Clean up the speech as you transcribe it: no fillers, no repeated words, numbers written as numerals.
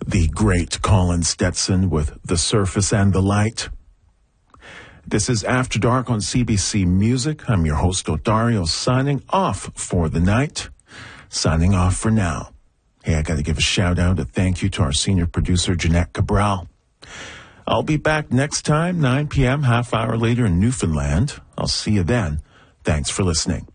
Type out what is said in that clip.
the great Colin Stetson with The Surface and the Light. This is After Dark on CBC Music. I'm your host, Odario, signing off for the night. Signing off for now. Hey, I got to give a shout out, a thank you to our senior producer, Jeanette Cabral. I'll be back next time, 9 p.m., half hour later in Newfoundland. I'll see you then. Thanks for listening.